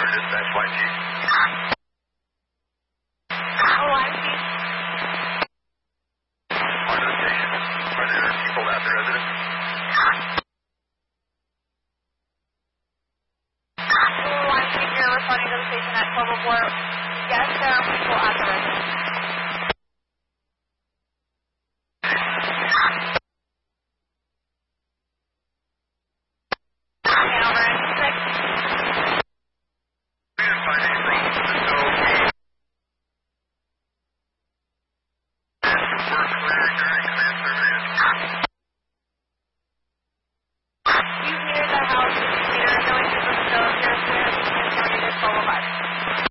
dispatch YT. On the station, are there people at the residence? You're responding to the station at 1204. Yes, there are people at the residence. We didn't find any problems with it, so we work clear during command service.